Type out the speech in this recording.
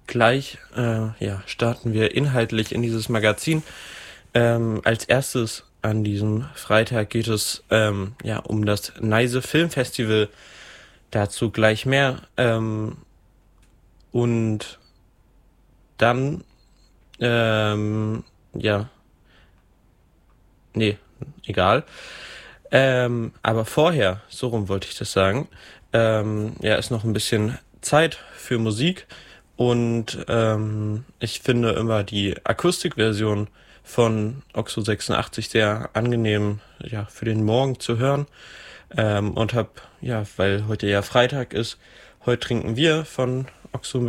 gleich starten wir inhaltlich in dieses Magazin. Als erstes an diesem Freitag geht es um das Neise Filmfestival. Dazu gleich mehr. Und dann, egal. Aber vorher, so rum wollte ich das sagen, ist noch ein bisschen Zeit für Musik. Und ich finde immer die Akustikversion von Oxo 86 sehr angenehm, für den Morgen zu hören. Und weil heute ja Freitag ist, heute trinken wir von Oxo